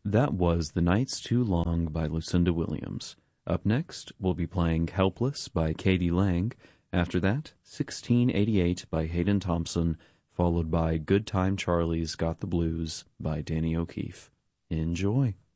That was The Night's Too Long by Lucinda Williams. Up next, we'll be playing Helpless by Katie Lang. After that, 1688 by Hayden Thompson, followed by Good Time Charlie's Got the Blues by Danny O'Keefe. Enjoy.